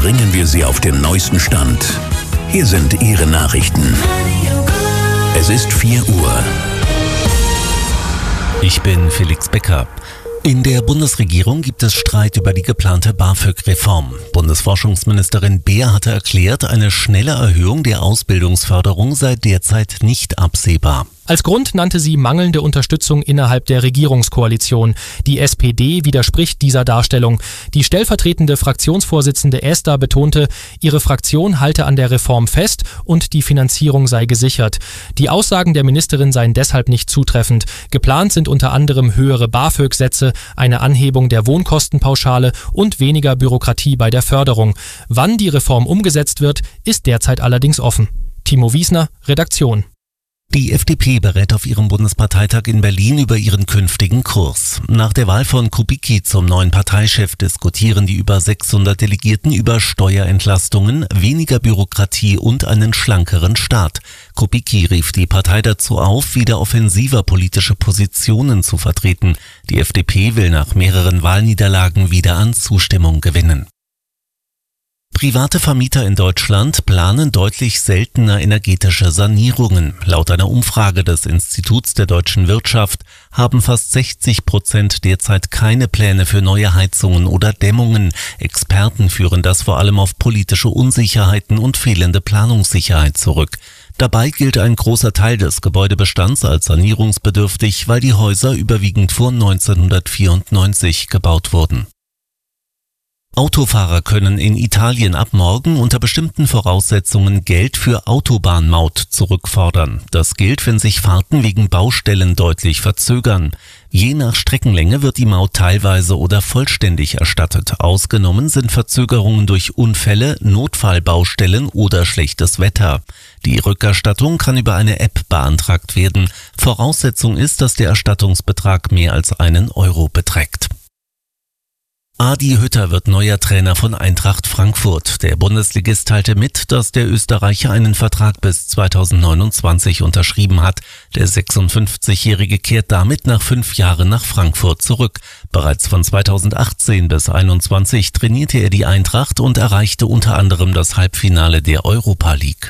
bringen wir Sie auf den neuesten Stand. Hier sind Ihre Nachrichten. Es ist 4 Uhr. Ich bin Felix Becker. In der Bundesregierung gibt es Streit über die geplante BAföG-Reform. Bundesforschungsministerin Beer hatte erklärt, eine schnelle Erhöhung der Ausbildungsförderung sei derzeit nicht absehbar. Als Grund nannte sie mangelnde Unterstützung innerhalb der Regierungskoalition. Die SPD widerspricht dieser Darstellung. Die stellvertretende Fraktionsvorsitzende Esther betonte, ihre Fraktion halte an der Reform fest und die Finanzierung sei gesichert. Die Aussagen der Ministerin seien deshalb nicht zutreffend. Geplant sind unter anderem höhere BAföG-Sätze, eine Anhebung der Wohnkostenpauschale und weniger Bürokratie bei der Förderung. Wann die Reform umgesetzt wird, ist derzeit allerdings offen. Timo Wiesner, Redaktion. Die FDP berät auf ihrem Bundesparteitag in Berlin über ihren künftigen Kurs. Nach der Wahl von Kubicki zum neuen Parteichef diskutieren die über 600 Delegierten über Steuerentlastungen, weniger Bürokratie und einen schlankeren Staat. Kubicki rief die Partei dazu auf, wieder offensiver politische Positionen zu vertreten. Die FDP will nach mehreren Wahlniederlagen wieder an Zustimmung gewinnen. Private Vermieter in Deutschland planen deutlich seltener energetische Sanierungen. Laut einer Umfrage des Instituts der deutschen Wirtschaft haben fast 60% derzeit keine Pläne für neue Heizungen oder Dämmungen. Experten führen das vor allem auf politische Unsicherheiten und fehlende Planungssicherheit zurück. Dabei gilt ein großer Teil des Gebäudebestands als sanierungsbedürftig, weil die Häuser überwiegend vor 1994 gebaut wurden. Autofahrer können in Italien ab morgen unter bestimmten Voraussetzungen Geld für Autobahnmaut zurückfordern. Das gilt, wenn sich Fahrten wegen Baustellen deutlich verzögern. Je nach Streckenlänge wird die Maut teilweise oder vollständig erstattet. Ausgenommen sind Verzögerungen durch Unfälle, Notfallbaustellen oder schlechtes Wetter. Die Rückerstattung kann über eine App beantragt werden. Voraussetzung ist, dass der Erstattungsbetrag mehr als 1 Euro beträgt. Adi Hütter wird neuer Trainer von Eintracht Frankfurt. Der Bundesligist teilte mit, dass der Österreicher einen Vertrag bis 2029 unterschrieben hat. Der 56-Jährige kehrt damit nach 5 Jahren nach Frankfurt zurück. Bereits von 2018 bis 2021 trainierte er die Eintracht und erreichte unter anderem das Halbfinale der Europa League.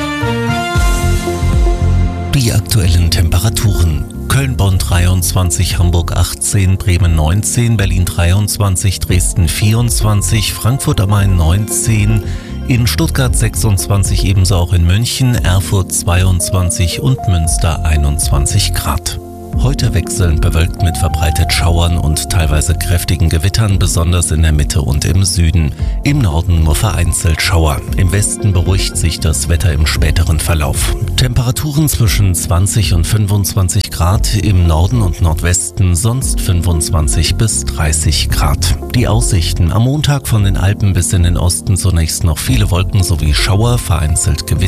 Die aktuellen Temperaturen: Köln, Bonn 23, Hamburg 18, Bremen 19, Berlin 23, Dresden 24, Frankfurt am Main 19, in Stuttgart 26, ebenso auch in München, Erfurt 22 und Münster 21 Grad. Heute wechselnd bewölkt mit verbreitet Schauern und teilweise kräftigen Gewittern, besonders in der Mitte und im Süden. Im Norden nur vereinzelt Schauer. Im Westen beruhigt sich das Wetter im späteren Verlauf. Temperaturen zwischen 20 und 25 Grad, im Norden und Nordwesten sonst 25 bis 30 Grad. Die Aussichten: am Montag von den Alpen bis in den Osten zunächst noch viele Wolken sowie Schauer, vereinzelt Gewitter.